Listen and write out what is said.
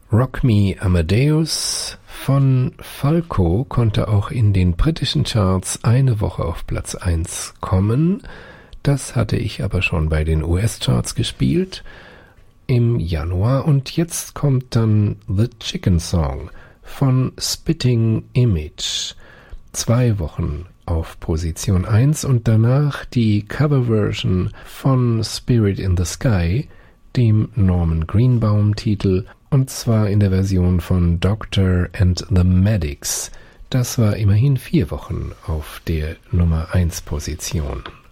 Rock Me Amadeus von Falco konnte auch in den britischen Charts eine Woche auf Platz 1 kommen. Das hatte ich aber schon bei den US-Charts gespielt im Januar. Und jetzt kommt dann The Chicken Song von Spitting Image. 2 Wochen auf Position 1 und danach die Coverversion von Spirit in the Sky, dem Norman Greenbaum-Titel, und zwar in der Version von Doctor and the Medics. Das war immerhin 4 Wochen auf der Nummer 1 Position.